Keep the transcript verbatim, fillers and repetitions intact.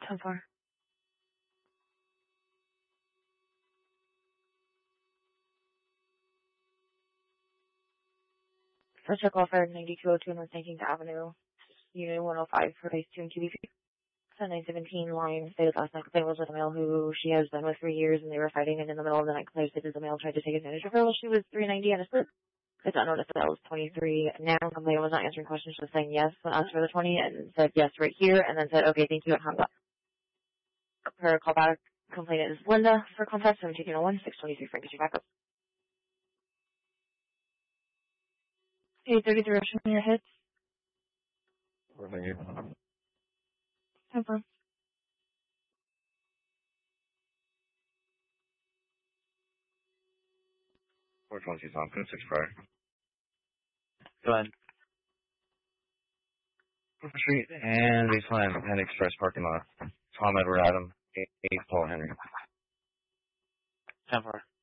ten four. First check offer ninety-two oh two North nineteenth Avenue, Unit one oh five for phase two and Q B C. nine seventeen line stated last night complaint was with a male who she has been with for years and they were fighting, and in the middle of the night complaint stated the male tried to take advantage of her while she was three ninety and a split. It's unknown if that was twenty-three. Now complaint was not answering questions, just saying yes when asked for the twenty and said yes right here and then said okay, thank you, and hung up. Her callback complainant is Linda for contact seven two zero one six twenty-three Frank, is your backup. eight thirty-three Ocean your hits. Thank you. ten four. four twenty Tompkins, six prior. Go ahead. Street and baseline Penn Express parking lot. Tom Edward Adam, eight Paul Henry. ten four.